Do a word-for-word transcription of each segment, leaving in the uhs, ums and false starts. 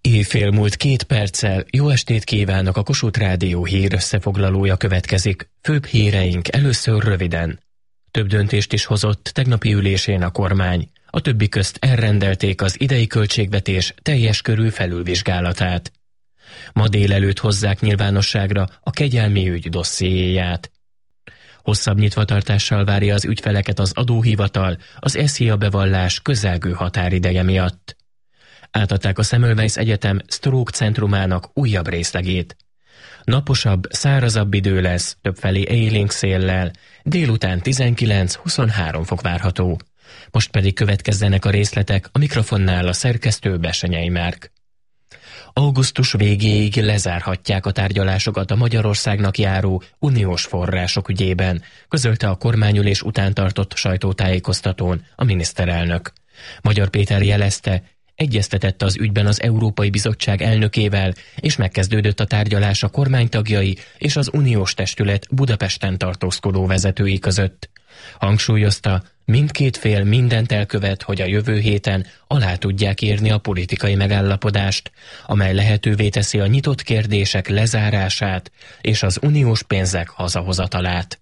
Éjfél múlt két perccel, jó estét kívánok, a Kossuth Rádió hír összefoglalója következik. Főbb híreink először röviden. Több döntést is hozott tegnapi ülésén a kormány. A többi közt elrendelték az idei költségvetés teljes körű felülvizsgálatát. Ma délelőtt hozzák nyilvánosságra a kegyelmi ügy dossziéját. Hosszabb nyitvatartással várja az ügyfeleket az adóhivatal az é es zé á bevallás közelgő határideje miatt. Átadták a Semmelweis Egyetem Stroke Centrumának újabb részlegét. Naposabb, szárazabb idő lesz, többfelé élénk széllel, délután tizenkilenc-huszonhárom fok várható. Most pedig következzenek a részletek, a mikrofonnál a szerkesztő Bessenyei Márk. Augusztus végéig lezárhatják a tárgyalásokat a Magyarországnak járó uniós források ügyében, közölte a kormányülés után tartott sajtótájékoztatón a miniszterelnök. Magyar Péter jelezte, egyeztetett az ügyben az Európai Bizottság elnökével, és megkezdődött a tárgyalás a kormánytagjai és az uniós testület Budapesten tartózkodó vezetői között. Hangsúlyozta, mindkét fél mindent elkövet, hogy a jövő héten alá tudják írni a politikai megállapodást, amely lehetővé teszi a nyitott kérdések lezárását és az uniós pénzek hazahozatalát.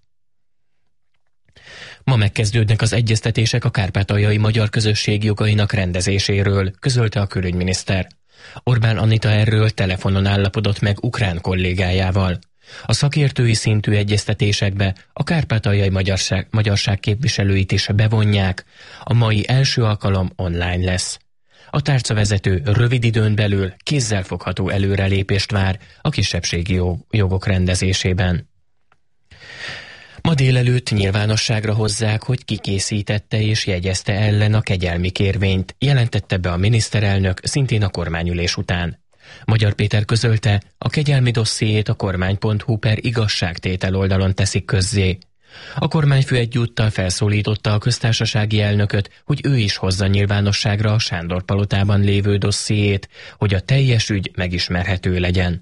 Ma megkezdődnek az egyeztetések a kárpátaljai magyar közösség jogainak rendezéséről, közölte a külügyminiszter. Orbán Anita erről telefonon állapodott meg ukrán kollégájával. A szakértői szintű egyeztetésekbe a kárpátaljai magyarság, magyarság képviselőit is bevonják, a mai első alkalom online lesz. A tárcavezető rövid időn belül kézzelfogható előrelépést vár a kisebbségi jogok rendezésében. Ma délelőtt nyilvánosságra hozzák, hogy ki készítette és jegyezte ellen a kegyelmi kérvényt, jelentette be a miniszterelnök szintén a kormányülés után. Magyar Péter közölte, a kegyelmi dossziét a kormány pont hu per igazságtétel oldalon teszik közzé. A kormányfő egyúttal felszólította a köztársasági elnököt, hogy ő is hozza nyilvánosságra a Sándor palotában lévő dossziét, hogy a teljes ügy megismerhető legyen.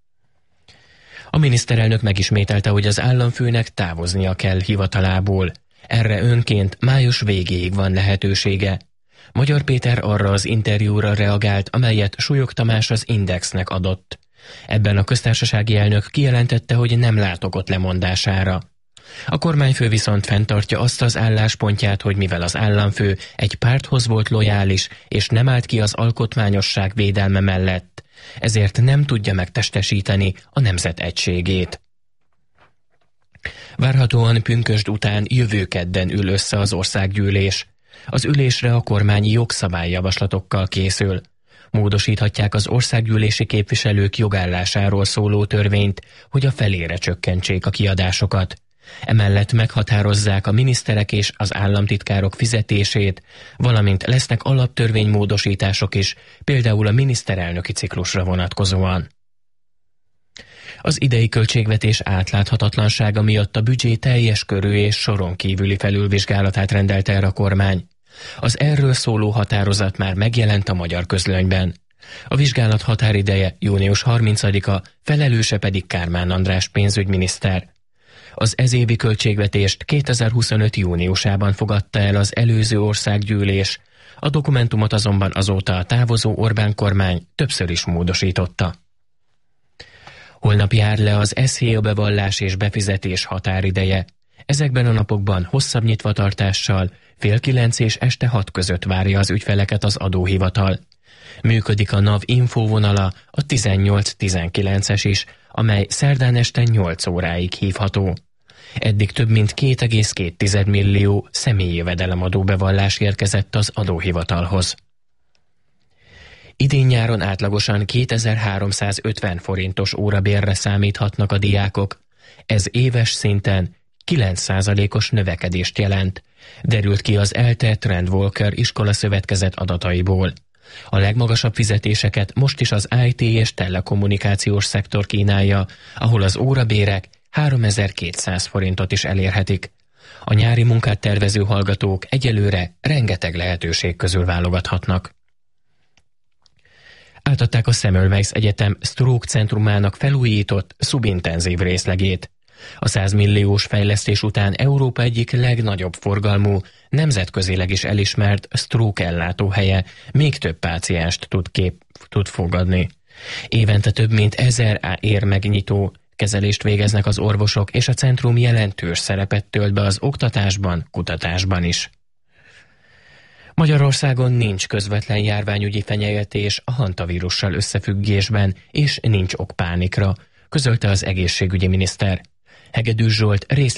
A miniszterelnök megismételte, hogy az államfőnek távoznia kell hivatalából. Erre önként május végéig van lehetősége. Magyar Péter arra az interjúra reagált, amelyet Súlyog Tamás az Indexnek adott. Ebben a köztársasági elnök kijelentette, hogy nem látogat lemondására. A kormányfő viszont fenntartja azt az álláspontját, hogy mivel az államfő egy párthoz volt lojális, és nem állt ki az alkotmányosság védelme mellett, ezért nem tudja megtestesíteni a nemzet egységét. Várhatóan pünkösd után jövő kedden ül össze az országgyűlés. Az ülésre a kormány jogszabályjavaslatokkal készül. Módosíthatják az országgyűlési képviselők jogállásáról szóló törvényt, hogy a felére csökkentsék a kiadásokat. Emellett meghatározzák a miniszterek és az államtitkárok fizetését, valamint lesznek alaptörvénymódosítások is, például a miniszterelnöki ciklusra vonatkozóan. Az idei költségvetés átláthatatlansága miatt a büdzsé teljes körű és soron kívüli felülvizsgálatát rendelte el a kormány. Az erről szóló határozat már megjelent a Magyar Közlönyben. A vizsgálat határideje június harmincadika, felelőse pedig Kármán András pénzügyminiszter. Az ezévi költségvetést kétezer-huszonöt júniusában fogadta el az előző országgyűlés, a dokumentumot azonban azóta a távozó Orbán kormány többször is módosította. Holnap jár le az é es zé á bevallás és befizetés határideje. Ezekben a napokban hosszabb nyitvatartással fél kilenc és este hat között várja az ügyfeleket az adóhivatal. Működik a NAV infóvonala, a tizennyolc tizenkilences is, amely szerdán este nyolc óráig hívható. Eddig több mint két egész két millió személyi jövedelemadó bevallás érkezett az adóhivatalhoz. Idén nyáron átlagosan kétezer-háromszázötven forintos órabérre számíthatnak a diákok. Ez éves szinten kilenc százalékos növekedést jelent, derült ki az ELTE Trendwalker iskolaszövetkezet adataiból. A legmagasabb fizetéseket most is az i té és telekommunikációs szektor kínálja, ahol az órabérek háromezer-kétszáz forintot is elérhetik. A nyári munkát tervező hallgatók egyelőre rengeteg lehetőség közül válogathatnak. Átadták a Semmelweis Egyetem Stroke Centrumának felújított, szubintenzív részlegét. A százmilliós fejlesztés után Európa egyik legnagyobb forgalmú, nemzetközileg is elismert stroke ellátóhelye még több pácienst tud, kép, tud fogadni. Évente több mint ezer érmegnyitó kezelést végeznek az orvosok, és a centrum jelentős szerepet tölt be az oktatásban, kutatásban is. Magyarországon nincs közvetlen járványügyi fenyegetés a hantavírussal összefüggésben, és nincs ok pánikra, közölte az egészségügyi miniszter. Hegedűs Zsolt részletesen